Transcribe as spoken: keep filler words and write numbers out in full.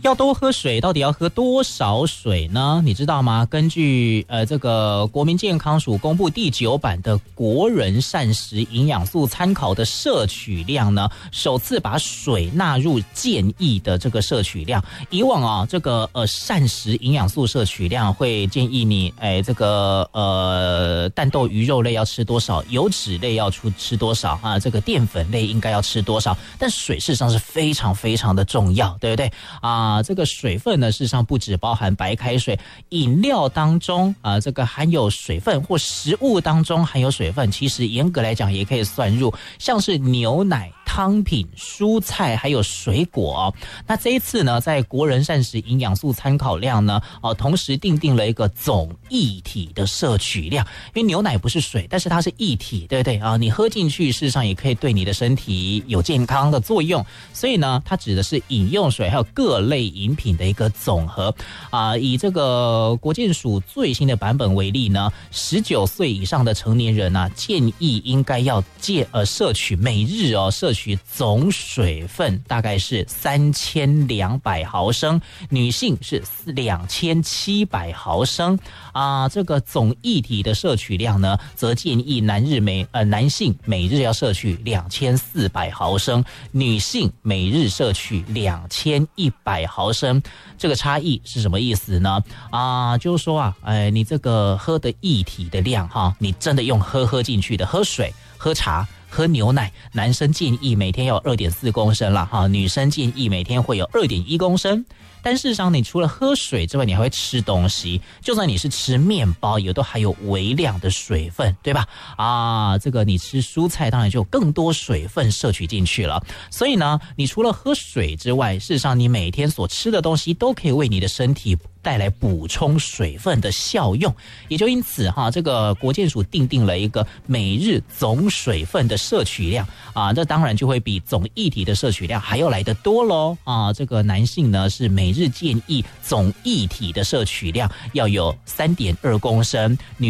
要多喝水，到底要喝多少水呢？你知道吗？根据呃这个国民健康署公布第九版的国人膳食营养素参考的摄取量呢，首次把水纳入建议的这个摄取量。以往啊，这个呃膳食营养素摄取量会建议你，哎这个呃蛋豆鱼肉类要吃多少，油脂类要出吃多少啊，这个淀粉类应该要吃多少，但水事实上是非常非常的重要，对不对啊？这个水分呢，事实上不只包含白开水，饮料当中啊，这个含有水分或食物当中含有水分，其实严格来讲也可以算入，像是牛奶、汤品、蔬菜还有水果哦。那这一次呢，在国人膳食营养素参考量呢，哦，同时订定了一个总液体的摄取量，因为牛奶不是水，但是它是液体，对不对啊？你喝进去，事实上也可以对你的身体有健康的作用，所以呢，它指的是饮用水还有各类饮品的一个总和啊。以这个国健署最新的版本为例呢，十九岁以上的成年人啊，建议应该要戒呃摄取每日哦摄取总水分大概是三千两百毫升，女性是两千七百毫升啊。这个总液体的摄取量呢，则建议男日每呃男性每日要摄取两千四百毫升，女性每日摄取两千一百毫升。这个差异是什么意思呢？啊，就是说啊，哎，你这个喝的液体的量哈，你真的用喝喝进去的，喝水、喝茶、喝牛奶，男生建议每天要 二点四公升啦哈，女生建议每天会有 二点一公升。但事实上，你除了喝水之外，你还会吃东西。就算你是吃面包，也都含有微量的水分，对吧？啊，这个你吃蔬菜，当然就有更多水分摄取进去了。所以呢，你除了喝水之外，事实上你每天所吃的东西都可以为你的身体带来补充水分的效用。也就因此哈，这个国健署订定了一个每日总水分的摄取量啊，这当然就会比总液体的摄取量还要来得多咯啊。这个男性呢是每日建议总液体的摄取量要有 三点二公升，女